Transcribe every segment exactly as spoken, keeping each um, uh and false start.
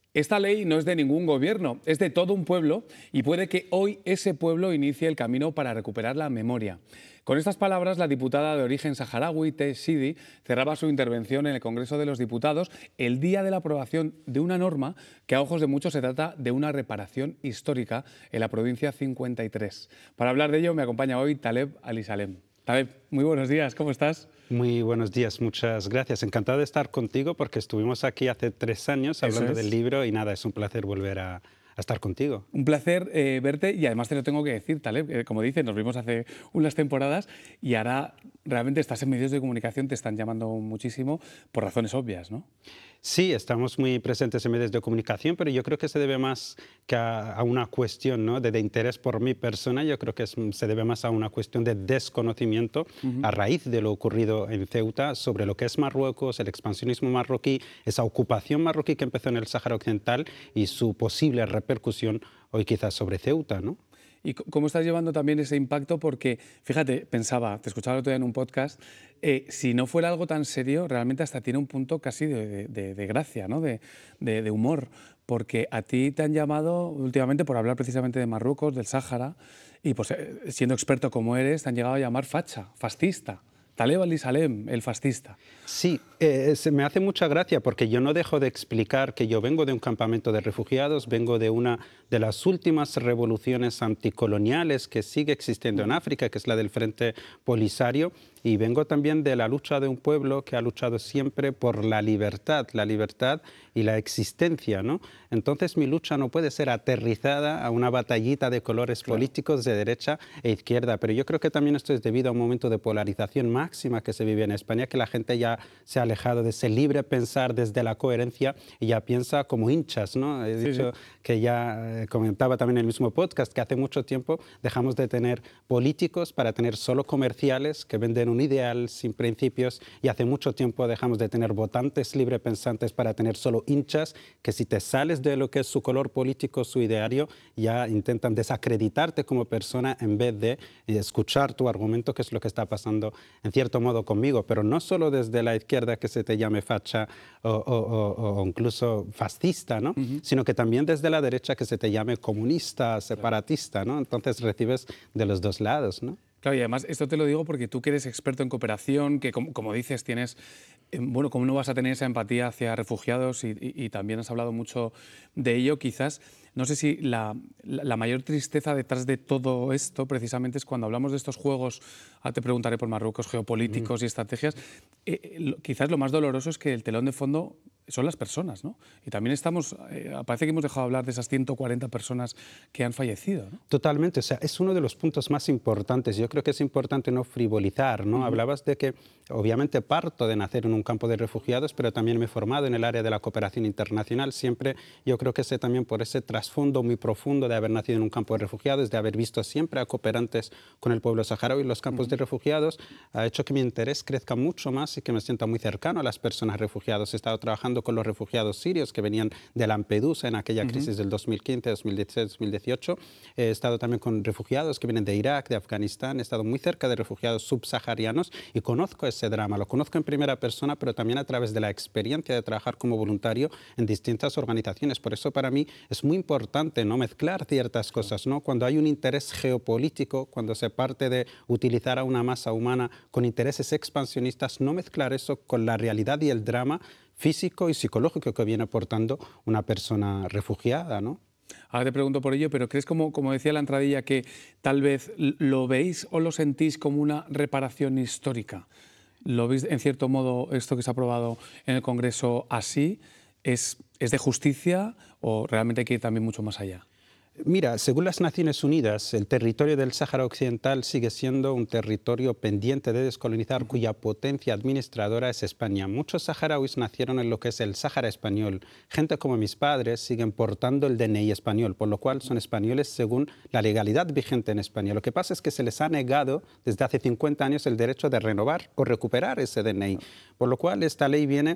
Esta ley no es de ningún gobierno, es de todo un pueblo y puede que hoy ese pueblo inicie el camino para recuperar la memoria. Con estas palabras, la diputada de origen saharaui, Tesh Sidi, cerraba su intervención en el Congreso de los Diputados el día de la aprobación de una norma que a ojos de muchos se trata de una reparación histórica en la provincia cincuenta y tres. Para hablar de ello me acompaña hoy Taleb Alisalem. Taleb, muy buenos días, ¿cómo estás? Muy buenos días, muchas gracias. Encantado de estar contigo porque estuvimos aquí hace tres años hablando del libro y nada, es un placer volver a, a estar contigo. Un placer eh, verte y además te lo tengo que decir, Taleb, eh, como dices, nos vimos hace unas temporadas y ahora realmente estás en medios de comunicación, te están llamando muchísimo por razones obvias, ¿no? Sí, estamos muy presentes en medios de comunicación, pero yo creo que se debe más que a, a una cuestión, ¿no?, de, de interés por mi persona. Yo creo que es, se debe más a una cuestión de desconocimiento uh-huh. a raíz de lo ocurrido en Ceuta sobre lo que es Marruecos, el expansionismo marroquí, esa ocupación marroquí que empezó en el Sáhara Occidental y su posible repercusión hoy quizás sobre Ceuta, ¿no? ¿Y cómo estás llevando también ese impacto? Porque, fíjate, pensaba, te escuchaba el otro día en un podcast, eh, si no fuera algo tan serio, realmente hasta tiene un punto casi de, de, de gracia, ¿no? de, de, de humor, porque a ti te han llamado últimamente por hablar precisamente de Marruecos, del Sáhara, y pues, siendo experto como eres, te han llegado a llamar facha, fascista. Taleb Alisalem, el fascista. Sí, eh, se me hace mucha gracia porque yo no dejo de explicar que yo vengo de un campamento de refugiados, vengo de una de las últimas revoluciones anticoloniales que sigue existiendo en África, que es la del Frente Polisario, y vengo también de la lucha de un pueblo que ha luchado siempre por la libertad, la libertad y la existencia, ¿no? Entonces mi lucha no puede ser aterrizada a una batallita de colores claro. políticos de derecha e izquierda, pero yo creo que también esto es debido a un momento de polarización máxima que se vive en España, que la gente ya se ha alejado de ese libre pensar desde la coherencia y ya piensa como hinchas, ¿no? He dicho sí, sí. que ya eh, comentaba también en el mismo podcast que hace mucho tiempo dejamos de tener políticos para tener solo comerciales que venden un ideal sin principios y hace mucho tiempo dejamos de tener votantes libre pensantes para tener solo hinchas que si te sales de lo que es su color político, su ideario, ya intentan desacreditarte como persona en vez de escuchar tu argumento, que es lo que está pasando en cierto modo conmigo, pero no solo desde la izquierda que se te llame facha o, o, o, o incluso fascista, ¿no? Uh-huh. sino que también desde la derecha que se te llame comunista, separatista, ¿no? Entonces recibes de los dos lados, ¿no? Claro, y además esto te lo digo porque tú que eres experto en cooperación, que como, como dices tienes, eh, bueno, ¿cómo no vas a tener esa empatía hacia refugiados? Y, y, y también has hablado mucho de ello, quizás. No sé si la, la, la mayor tristeza detrás de todo esto precisamente es cuando hablamos de estos juegos, ah, te preguntaré por Marruecos, geopolíticos mm. y estrategias, eh, lo, quizás lo más doloroso es que el telón de fondo son las personas, ¿no? Y también estamos, eh, parece que hemos dejado de hablar de esas ciento cuarenta personas que han fallecido, ¿no? Totalmente, o sea, es uno de los puntos más importantes. Yo creo que es importante no frivolizar, ¿no? Uh-huh. Hablabas de que, obviamente, parto de nacer en un campo de refugiados, pero también me he formado en el área de la cooperación internacional. Siempre, yo creo que sé también por ese trasfondo muy profundo de haber nacido en un campo de refugiados, de haber visto siempre a cooperantes con el pueblo saharaui. Los campos uh-huh. de refugiados ha hecho que mi interés crezca mucho más y que me sienta muy cercano a las personas refugiadas. He estado trabajando con los refugiados sirios que venían de Lampedusa en aquella crisis uh-huh. del dos mil quince, dos mil dieciséis, dos mil dieciocho. He estado también con refugiados que vienen de Irak, de Afganistán. He estado muy cerca de refugiados subsaharianos y conozco ese drama. Lo conozco en primera persona, pero también a través de la experiencia de trabajar como voluntario en distintas organizaciones. Por eso para mí es muy importante no mezclar ciertas cosas, ¿no? Cuando hay un interés geopolítico, cuando se parte de utilizar a una masa humana con intereses expansionistas, no mezclar eso con la realidad y el drama físico y psicológico que viene aportando una persona refugiada, ¿no? Ahora te pregunto por ello, pero ¿crees, como, como decía la entradilla, que tal vez lo veis o lo sentís como una reparación histórica? ¿Lo veis, en cierto modo, esto que se ha aprobado en el Congreso así? ¿Es, es de justicia o realmente hay que ir también mucho más allá? Mira, según las Naciones Unidas, el territorio del Sáhara Occidental sigue siendo un territorio pendiente de descolonizar cuya potencia administradora es España. Muchos saharauis nacieron en lo que es el Sáhara español. Gente como mis padres siguen portando el D N I español, por lo cual son españoles según la legalidad vigente en España. Lo que pasa es que se les ha negado desde hace cincuenta años el derecho de renovar o recuperar ese D N I, por lo cual esta ley viene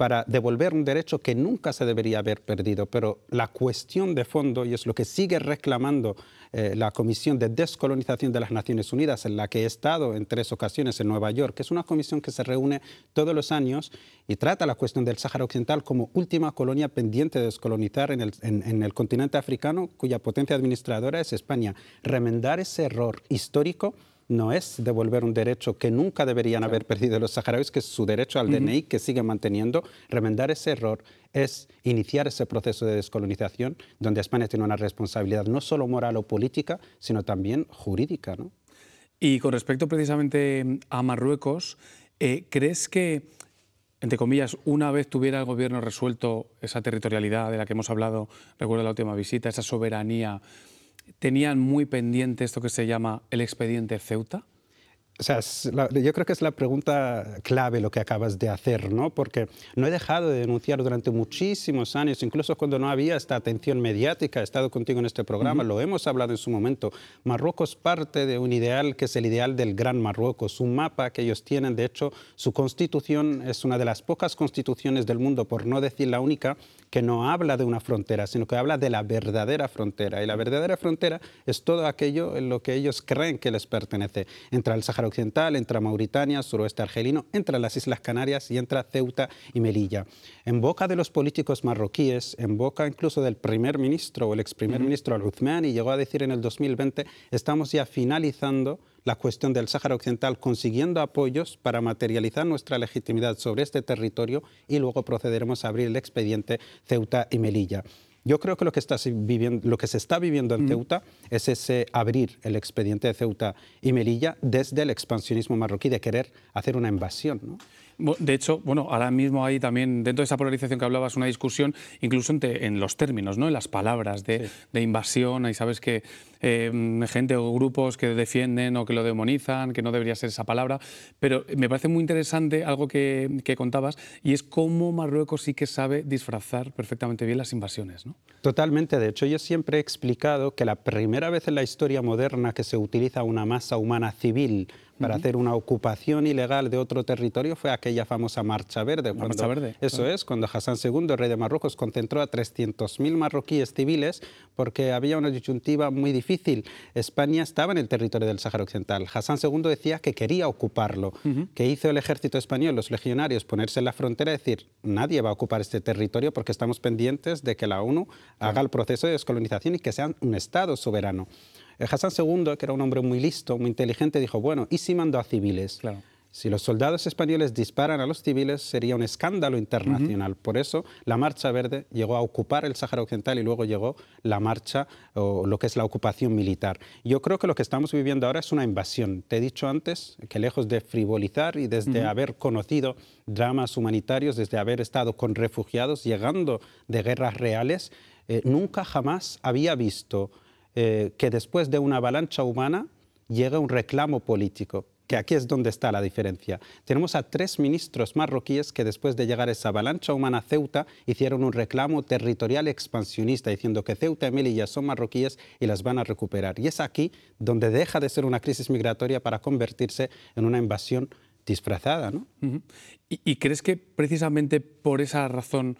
para devolver un derecho que nunca se debería haber perdido. Pero la cuestión de fondo, y es lo que sigue reclamando eh, la Comisión de Descolonización de las Naciones Unidas, en la que he estado en tres ocasiones en Nueva York, que es una comisión que se reúne todos los años y trata la cuestión del Sáhara Occidental como última colonia pendiente de descolonizar en el, en, en el continente africano, cuya potencia administradora es España. Remendar ese error histórico no es devolver un derecho que nunca deberían haber perdido los saharauis, que es su derecho al D N I, que siguen manteniendo. Remendar ese error es iniciar ese proceso de descolonización, donde España tiene una responsabilidad no solo moral o política, sino también jurídica, ¿no? Y con respecto precisamente a Marruecos, eh, ¿crees que, entre comillas, una vez tuviera el gobierno resuelto esa territorialidad de la que hemos hablado, recuerdo la última visita, esa soberanía, tenían muy pendiente esto que se llama el expediente Ceuta? O sea, la, yo creo que es la pregunta clave lo que acabas de hacer, ¿no? Porque no he dejado de denunciar durante muchísimos años, incluso cuando no había esta atención mediática, he estado contigo en este programa, uh-huh. lo hemos hablado en su momento. Marruecos parte de un ideal que es el ideal del Gran Marruecos, un mapa que ellos tienen. De hecho, su constitución es una de las pocas constituciones del mundo, por no decir la única, que no habla de una frontera, sino que habla de la verdadera frontera. Y la verdadera frontera es todo aquello en lo que ellos creen que les pertenece. Entra el Sáhara Occidental, entra Mauritania, suroeste argelino, entra las Islas Canarias y entra Ceuta y Melilla. En boca de los políticos marroquíes, en boca incluso del primer ministro o el ex primer uh-huh. ministro Al-Uthmani, llegó a decir en el dos mil veinte, estamos ya finalizando la cuestión del Sáhara Occidental, consiguiendo apoyos para materializar nuestra legitimidad sobre este territorio y luego procederemos a abrir el expediente Ceuta y Melilla. Yo creo que lo que, está viviendo, lo que se está viviendo en Ceuta es ese abrir el expediente de Ceuta y Melilla desde el expansionismo marroquí de querer hacer una invasión, ¿no? De hecho, bueno, ahora mismo hay también, dentro de esa polarización que hablabas, una discusión incluso en, en los términos, ¿no? En las palabras de, sí. de invasión. Ahí sabes que eh, gente o grupos que defienden o que lo demonizan, que no debería ser esa palabra. Pero me parece muy interesante algo que, que contabas, y es cómo Marruecos sí que sabe disfrazar perfectamente bien las invasiones, ¿no? Totalmente. De hecho, yo siempre he explicado que la primera vez en la historia moderna que se utiliza una masa humana civil para uh-huh. hacer una ocupación ilegal de otro territorio fue aquella famosa Marcha Verde. La Marcha Verde. Eso claro. es, cuando Hassan segundo, rey de Marruecos, concentró a trescientos mil marroquíes civiles porque había una disyuntiva muy difícil. España estaba en el territorio del Sáhara Occidental. Hassan segundo decía que quería ocuparlo. Uh-huh. ¿Qué hizo el ejército español, los legionarios? Ponerse en la frontera y decir, nadie va a ocupar este territorio porque estamos pendientes de que la ONU claro. haga el proceso de descolonización y que sea un Estado soberano. Hassan segundo, que era un hombre muy listo, muy inteligente, dijo, bueno, ¿y si mando a civiles? Claro. Si los soldados españoles disparan a los civiles, sería un escándalo internacional. Uh-huh. Por eso, la Marcha Verde llegó a ocupar el Sáhara Occidental y luego llegó la marcha, o lo que es la ocupación militar. Yo creo que lo que estamos viviendo ahora es una invasión. Te he dicho antes que lejos de frivolizar y desde uh-huh. haber conocido dramas humanitarios, desde haber estado con refugiados, llegando de guerras reales, eh, nunca jamás había visto Eh, que después de una avalancha humana llega un reclamo político, que aquí es donde está la diferencia. Tenemos a tres ministros marroquíes que después de llegar a esa avalancha humana a Ceuta hicieron un reclamo territorial expansionista diciendo que Ceuta y Melilla son marroquíes y las van a recuperar. Y es aquí donde deja de ser una crisis migratoria para convertirse en una invasión disfrazada, ¿no? Uh-huh. ¿Y, ¿Y crees que precisamente por esa razón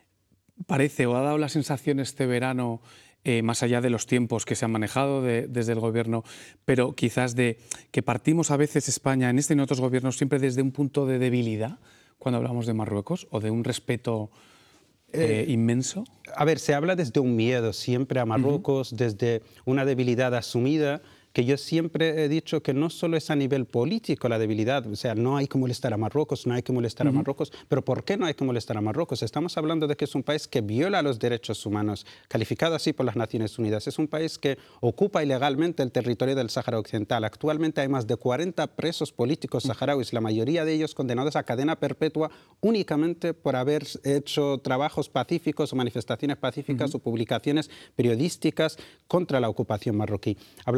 parece o ha dado la sensación este verano, Eh, más allá de los tiempos que se han manejado de, desde el gobierno, pero quizás de que partimos a veces España, en este y en otros gobiernos, siempre desde un punto de debilidad cuando hablamos de Marruecos, o de un respeto eh, eh, inmenso? A ver, se habla desde un miedo siempre a Marruecos, uh-huh. desde una debilidad asumida, que yo siempre he dicho que no solo es a nivel político la debilidad, o sea, no hay que molestar a Marruecos, no hay que molestar uh-huh. a Marruecos, pero ¿por qué no hay que molestar a Marruecos? Estamos hablando de que es un país que viola los derechos humanos, calificado así por las Naciones Unidas. Es un país que ocupa ilegalmente el territorio del Sáhara Occidental. Actualmente hay más de cuarenta presos políticos saharauis, la mayoría de ellos condenados a cadena perpetua únicamente por haber hecho trabajos pacíficos o manifestaciones pacíficas uh-huh. o publicaciones periodísticas contra la ocupación marroquí. Hablamos de un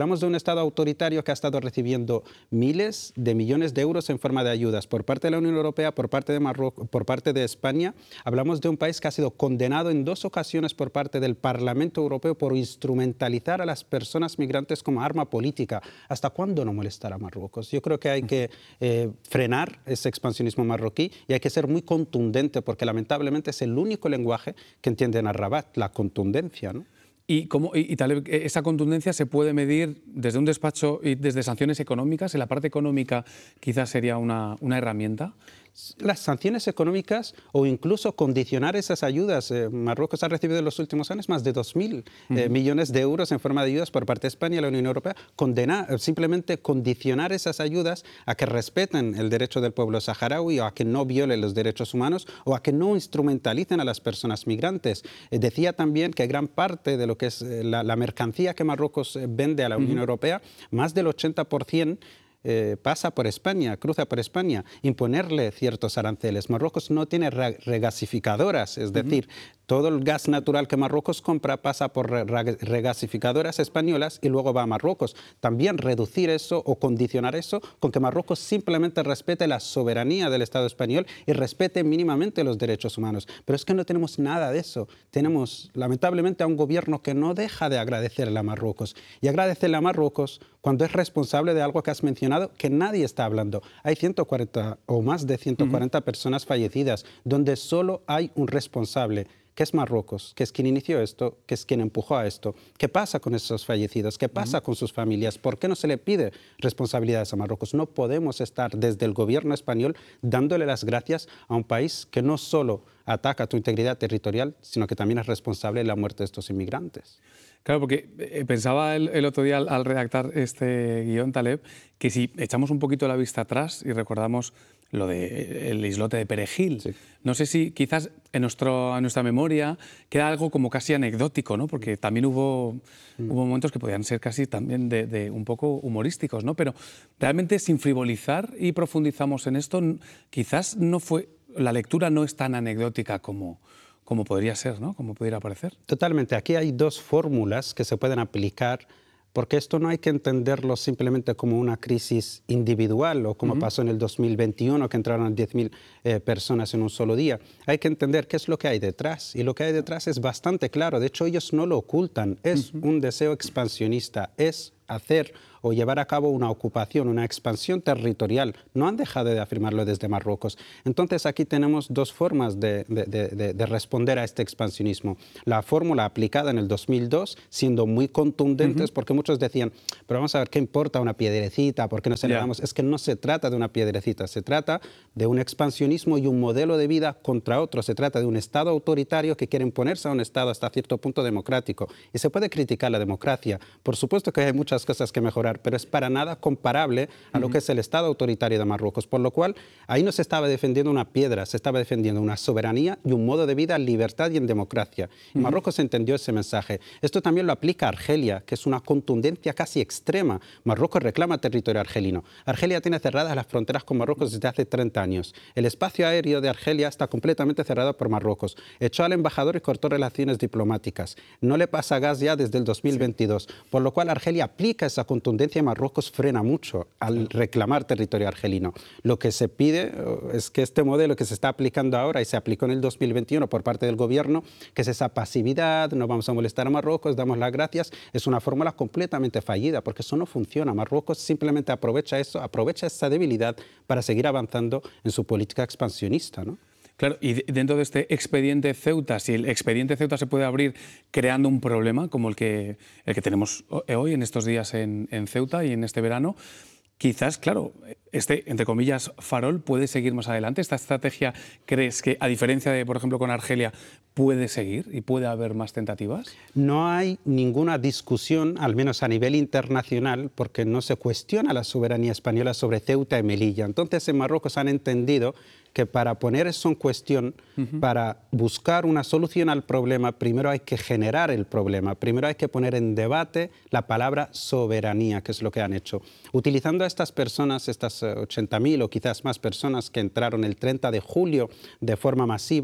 Estado autoritario que ha estado recibiendo miles de millones de euros en forma de ayudas por parte de la Unión Europea, por parte de Marruecos, por parte de España. Hablamos de un país que ha sido condenado en dos ocasiones por parte del Parlamento Europeo por instrumentalizar a las personas migrantes como arma política. ¿Hasta cuándo no molestar a Marruecos? Yo creo que hay que eh, frenar ese expansionismo marroquí y hay que ser muy contundente, porque lamentablemente es el único lenguaje que entienden a Rabat, la contundencia, ¿no? ¿Y, cómo, y, y tal, esa contundencia se puede medir desde un despacho y desde sanciones económicas? ¿En la parte económica quizás sería una, una herramienta? Las sanciones económicas o incluso condicionar esas ayudas. Eh, Marruecos ha recibido en los últimos años más de dos mil eh, uh-huh. millones de euros en forma de ayudas por parte de España y la Unión Europea. Condenar, simplemente condicionar esas ayudas a que respeten el derecho del pueblo saharaui, o a que no violen los derechos humanos, o a que no instrumentalicen a las personas migrantes. Eh, decía también que gran parte de lo que es eh, la, la mercancía que Marruecos eh, vende a la Unión uh-huh. Europea, más del ochenta por ciento, Eh, pasa por España, cruza por España. Imponerle ciertos aranceles. Marruecos no tiene re regasificadoras, es decir, uh-huh. todo el gas natural que Marruecos compra pasa por re regasificadoras españolas y luego va a Marruecos. También reducir eso o condicionar eso con que Marruecos simplemente respete la soberanía del Estado español y respete mínimamente los derechos humanos. Pero es que no tenemos nada de eso. Tenemos, lamentablemente, a un gobierno que no deja de agradecerle a Marruecos. Y agradecerle a Marruecos cuando es responsable de algo que has mencionado, que nadie está hablando. Hay ciento cuarenta o más de ciento cuarenta uh-huh. personas fallecidas, donde solo hay un responsable, que es Marruecos, que es quien inició esto, que es quien empujó a esto. ¿Qué pasa con esos fallecidos? ¿Qué pasa uh-huh. con sus familias? ¿Por qué no se le pide responsabilidades a Marruecos? No podemos estar desde el gobierno español dándole las gracias a un país que no solo ataca tu integridad territorial, sino que también es responsable de la muerte de estos inmigrantes. Claro, porque eh, pensaba el, el otro día al, al redactar este guión, Taleb, que si echamos un poquito la vista atrás y recordamos lo del de, islote de Perejil, sí. no sé si quizás en, nuestro, en nuestra memoria queda algo como casi anecdótico, ¿no? Porque también hubo, mm. hubo momentos que podían ser casi también de, de un poco humorísticos, ¿no? Pero realmente sin frivolizar y profundizamos en esto, quizás no fue, la lectura no es tan anecdótica como... como podría ser, ¿no? Como pudiera parecer. Totalmente. Aquí hay dos fórmulas que se pueden aplicar, porque esto no hay que entenderlo simplemente como una crisis individual o como uh-huh. pasó en el dos mil veintiuno, que entraron diez mil eh, personas en un solo día. Hay que entender qué es lo que hay detrás, y lo que hay detrás es bastante claro. De hecho, ellos no lo ocultan. Es uh-huh. un deseo expansionista, es hacer o llevar a cabo una ocupación, una expansión territorial. No han dejado de afirmarlo desde Marruecos. Entonces aquí tenemos dos formas de, de, de, de responder a este expansionismo. La fórmula aplicada en el dos mil dos, siendo muy contundentes, uh-huh. porque muchos decían, pero vamos a ver, ¿qué importa una piedrecita? ¿Por qué no celebramos? Yeah. Es que no se trata de una piedrecita, se trata de un expansionismo y un modelo de vida contra otro. Se trata de un Estado autoritario que quiere imponerse a un Estado hasta cierto punto democrático. Y se puede criticar la democracia. Por supuesto que hay muchas cosas que mejorar, pero es para nada comparable a lo que es el Estado autoritario de Marruecos, por lo cual ahí no se estaba defendiendo una piedra, se estaba defendiendo una soberanía y un modo de vida en libertad y en democracia. Y Marruecos entendió ese mensaje. Esto también lo aplica a Argelia, que es una contundencia casi extrema. Marruecos reclama territorio argelino. Argelia tiene cerradas las fronteras con Marruecos desde hace treinta años. El espacio aéreo de Argelia está completamente cerrado por Marruecos. Echó al embajador y cortó relaciones diplomáticas. No le pasa gas ya desde el dos mil veintidós, por lo cual Argelia aplica esa contundencia y Marruecos frena mucho al reclamar territorio argelino. Lo que se pide es que este modelo que se está aplicando ahora y se aplicó en el dos mil veintiuno por parte del gobierno, que es esa pasividad, no vamos a molestar a Marruecos, damos las gracias, es una fórmula completamente fallida, porque eso no funciona. Marruecos simplemente aprovecha eso, aprovecha esa debilidad para seguir avanzando en su política expansionista, ¿no? Claro, y dentro de este expediente Ceuta, si el expediente Ceuta se puede abrir creando un problema como el que, el que tenemos hoy, en estos días en, en Ceuta y en este verano, quizás, claro, este, entre comillas, farol puede seguir más adelante. ¿Esta estrategia crees que, a diferencia de, por ejemplo, con Argelia, puede seguir y puede haber más tentativas? No hay ninguna discusión, al menos a nivel internacional, porque no se cuestiona la soberanía española sobre Ceuta y Melilla. Entonces, en Marruecos han entendido que para poner eso en cuestión, uh-huh. para buscar una solución al problema, primero hay que generar el problema, primero hay que poner en debate la palabra soberanía, que es lo que han hecho. Utilizando a estas personas, estas ochenta mil o quizás más personas que entraron el treinta de julio de forma masiva,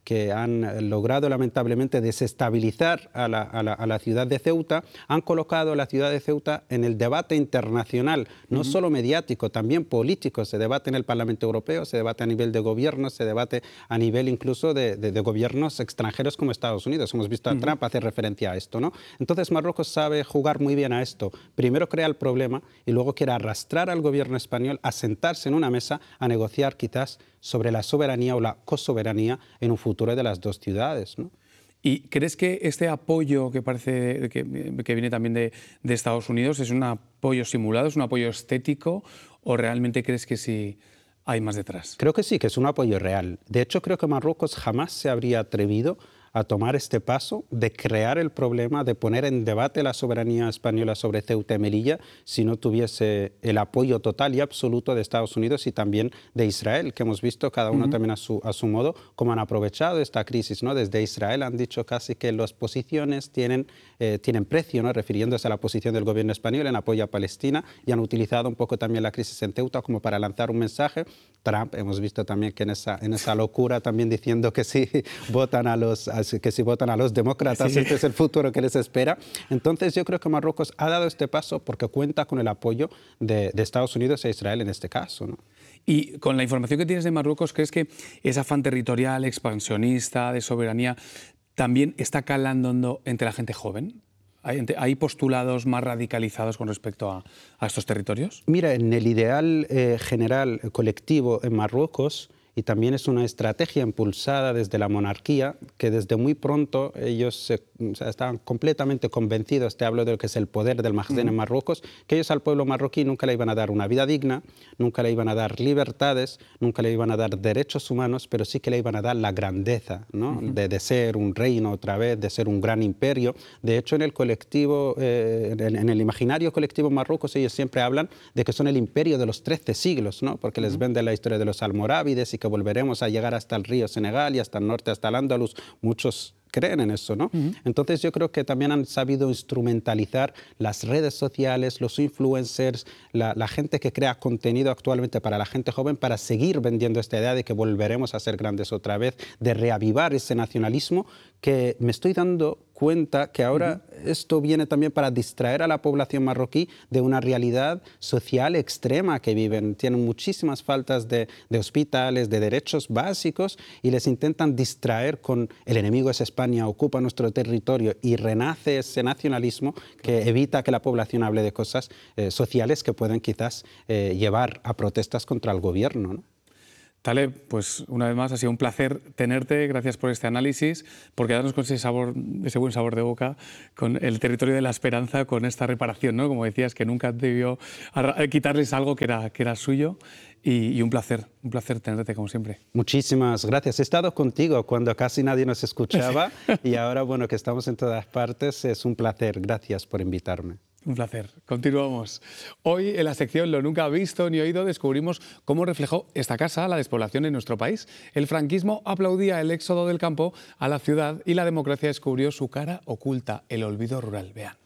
que han logrado lamentablemente desestabilizar a la, a la, a la ciudad de Ceuta, han colocado a la ciudad de Ceuta en el debate internacional, no uh-huh. solo mediático, también político. Se debate en el Parlamento Europeo, se debate a nivel de gobierno, se debate a nivel incluso de, de, de gobiernos extranjeros como Estados Unidos. Hemos visto a uh-huh. Trump hacer referencia a esto, ¿no? Entonces Marruecos sabe jugar muy bien a esto. Primero crea el problema y luego quiere arrastrar al gobierno español a sentarse en una mesa a negociar quizás sobre la soberanía o la cosoberanía en un futuro de las dos ciudades, ¿no? ¿Y crees que este apoyo que parece que, que viene también de, de Estados Unidos es un apoyo simulado, es un apoyo estético, o realmente crees que sí hay más detrás? Creo que sí, que es un apoyo real. De hecho, creo que Marruecos jamás se habría atrevido a tomar este paso de crear el problema, de poner en debate la soberanía española sobre Ceuta y Melilla, si no tuviese el apoyo total y absoluto de Estados Unidos y también de Israel, que hemos visto cada uno uh-huh. también a su, a su modo cómo han aprovechado esta crisis, ¿no? Desde Israel han dicho casi que las posiciones tienen, eh, tienen precio, ¿no? Refiriéndose a la posición del gobierno español en apoyo a Palestina, y han utilizado un poco también la crisis en Ceuta como para lanzar un mensaje. Trump, hemos visto también que en esa, en esa locura también diciendo que si votan a los... A que si votan a los demócratas, sí. este es el futuro que les espera. Entonces yo creo que Marruecos ha dado este paso porque cuenta con el apoyo de, de Estados Unidos e Israel en este caso, ¿no? Y con la información que tienes de Marruecos, ¿crees que ese afán territorial, expansionista, de soberanía, también está calando entre la gente joven? ¿Hay, ¿Hay postulados más radicalizados con respecto a, a estos territorios? Mira, en el ideal eh, general colectivo en Marruecos, y también es una estrategia impulsada desde la monarquía, que desde muy pronto ellos se, o sea, estaban completamente convencidos, te hablo de lo que es el poder del Mahdem mm. en Marruecos, que ellos al pueblo marroquí nunca le iban a dar una vida digna, nunca le iban a dar libertades, nunca le iban a dar derechos humanos, pero sí que le iban a dar la grandeza, ¿no? Mm-hmm. de, de ser un reino otra vez, de ser un gran imperio. De hecho, en el colectivo, eh, en, en el imaginario colectivo en Marruecos, ellos siempre hablan de que son el imperio de los trece siglos, ¿no? Porque mm-hmm. les vende la historia de los almorávides y que volveremos a llegar hasta el río Senegal y hasta el norte, hasta el Andaluz. Muchos creen en eso, ¿no? Uh-huh. Entonces yo creo que también han sabido instrumentalizar las redes sociales, los influencers, la, la gente que crea contenido actualmente para la gente joven para seguir vendiendo esta idea de que volveremos a ser grandes otra vez, de reavivar ese nacionalismo que me estoy dando cuenta que ahora uh-huh. esto viene también para distraer a la población marroquí de una realidad social extrema que viven. Tienen muchísimas faltas de, de hospitales, de derechos básicos, y les intentan distraer con el enemigo es España, ocupa nuestro territorio, y renace ese nacionalismo que evita que la población hable de cosas eh, sociales que pueden quizás eh, llevar a protestas contra el gobierno, ¿no? Taleb, pues una vez más ha sido un placer tenerte, gracias por este análisis, por quedarnos con ese sabor, ese buen sabor de boca, con el territorio de la esperanza, con esta reparación, ¿no? Como decías, que nunca debió quitarles algo que era, que era suyo, y, y un placer, un placer tenerte como siempre. Muchísimas gracias. He estado contigo cuando casi nadie nos escuchaba y ahora, bueno, que estamos en todas partes, es un placer. Gracias por invitarme. Un placer. Continuamos. Hoy en la sección Lo nunca visto ni oído descubrimos cómo reflejó esta casa la despoblación en nuestro país. El franquismo aplaudía el éxodo del campo a la ciudad y la democracia descubrió su cara oculta, el olvido rural. Vean.